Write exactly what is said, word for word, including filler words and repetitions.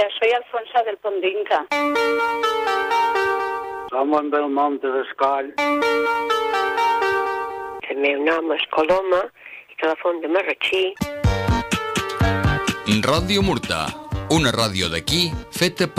Mira, soy Alfonso del Pondinca. Som en Belmonte d'Escoll. El meu nom és Coloma i telefon de Marratxí. Ràdio Murta, una ràdio d'aquí feta per